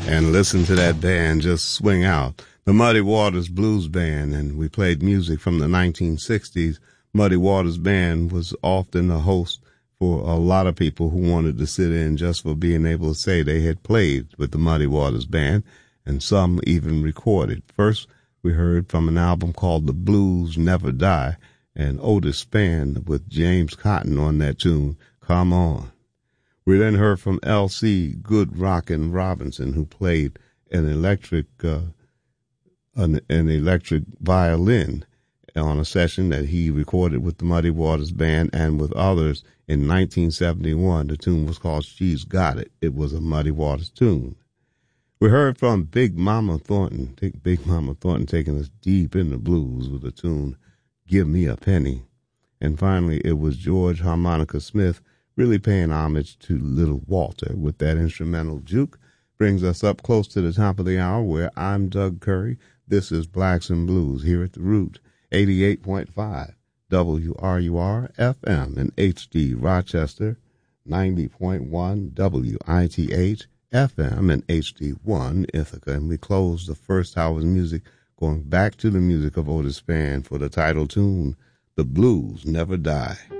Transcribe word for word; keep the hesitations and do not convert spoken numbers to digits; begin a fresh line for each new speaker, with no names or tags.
and listen to that band just swing out. The Muddy Waters Blues Band, and we played music from the nineteen sixties. Muddy Waters Band was often the host for a lot of people who wanted to sit in just for being able to say they had played with the Muddy Waters Band, and some even recorded. First, we heard from an album called The Blues Never Die, and Otis Spann with James Cotton on that tune, Come On. We then heard from L C Good Rockin' Robinson, who played an electric uh, an, an electric violin on a session that he recorded with the Muddy Waters Band and with others in nineteen seventy-one. The tune was called She's Got It. It was a Muddy Waters tune. We heard from Big Mama Thornton, Big Mama Thornton taking us deep in the blues with the tune Give Me a Penny. And finally, it was George Harmonica Smith really paying homage to Little Walter with that instrumental juke. Brings us up close to the top of the hour, where I'm Doug Curry. This is Blacks and Blues here at The Root, eighty-eight point five W R U R F M in H D Rochester, ninety point one W I T H F M in H D one Ithaca. And we close the first hour's music going back to the music of Otis Spann for the title tune, The Blues Never Die.